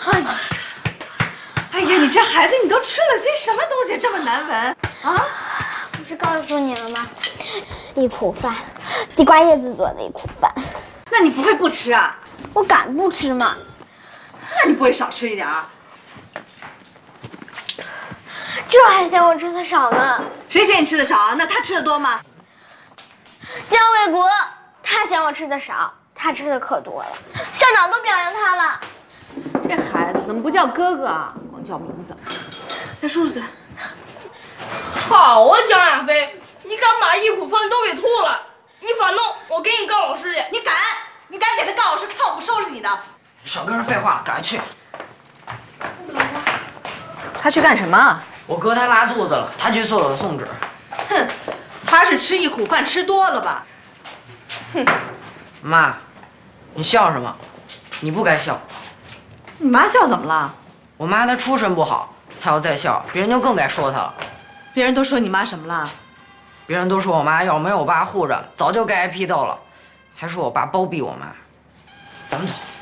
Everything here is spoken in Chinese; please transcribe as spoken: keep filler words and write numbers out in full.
哎呀，哎呀，你这孩子，你都吃了些什么东西这么难闻啊？ 不是告诉你了吗？一苦饭，地瓜叶子做的一苦饭。 那你不会不吃啊？ 我敢不吃吗？ 那你不会少吃一点啊？ 这还嫌我吃的少呢？ 谁嫌你吃的少啊？那他吃的多吗？ 姜卫国，他嫌我吃的少，他吃的可多了，校长都表扬他了。 这孩子怎么不叫哥哥啊？光叫名字。 再漱漱嘴。 好啊，蒋亚飞，你敢把一苦饭都给吐了？你反弄，我给你告老师去。 你敢？你敢给他告老师？看我不收拾你的！ 少跟人废话了，赶快去。 他去干什么？ 我哥他拉肚子了，他去做了送纸。 哼，他是吃一苦饭吃多了吧？ 哼，妈，你笑什么？你不该笑。 你妈笑怎么了？ 我妈她出身不好，她要再笑，别人就更该说她了。 别人都说你妈什么了？ 别人都说我妈要没有我爸护着，早就该挨批斗了，还说我爸包庇我妈。咱们走。